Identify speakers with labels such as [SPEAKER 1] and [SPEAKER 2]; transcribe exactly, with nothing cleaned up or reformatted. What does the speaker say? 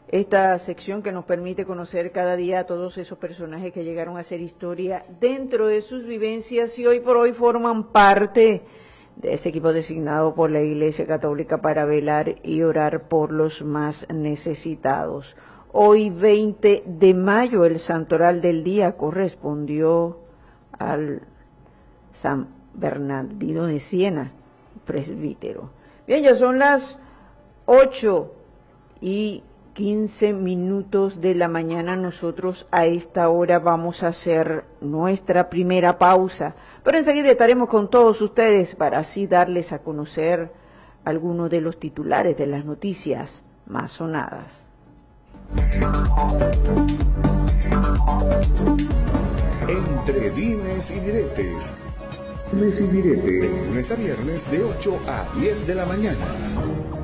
[SPEAKER 1] esta sección que nos permite conocer cada día a todos esos personajes que llegaron a hacer historia dentro de sus vivencias y hoy por hoy forman parte de ese equipo designado por la Iglesia Católica para velar y orar por los más necesitados. Hoy, veinte de mayo, el santoral del día correspondió al San Bernardino de Siena, presbítero. Bien, ya son las ocho y quince minutos de la mañana. Nosotros a esta hora vamos a hacer nuestra primera pausa, pero enseguida estaremos con todos ustedes para así darles a conocer algunos de los titulares de las noticias más sonadas.
[SPEAKER 2] Entre dimes y diretes. Dimes y diretes. De lunes a viernes de ocho a diez de la mañana.